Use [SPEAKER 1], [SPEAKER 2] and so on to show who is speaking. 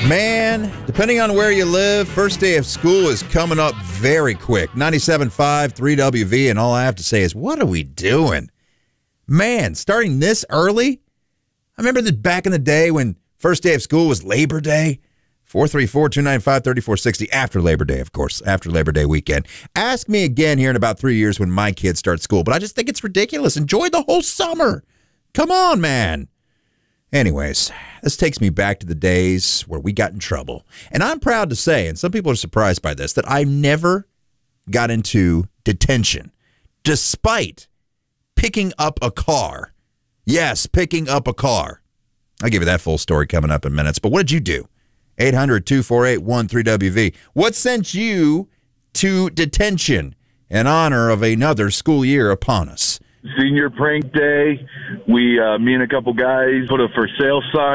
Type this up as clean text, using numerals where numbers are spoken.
[SPEAKER 1] Man, depending on where you live, first day of school is coming up very quick. 97.5, 3WV, and all I have to say is, what are we doing? Man, starting this early? I remember that back in the day when first day of school was Labor Day. 434-295-3460, after Labor Day, of course, after Labor Day weekend. Ask me again here in about 3 years when my kids start school, but I just think it's ridiculous. Enjoy the whole summer. Come on, man. Anyways, this takes me back to the days where we got in trouble. And I'm proud to say, and some people are surprised by this, that I never got into detention, despite picking up a car. Yes, picking up a car. I'll give you that full story coming up in minutes. But what did you do? 800-248-13WV. What sent you to detention in honor of another school year upon us?
[SPEAKER 2] Senior prank day. Me and a couple guys put a for sale sign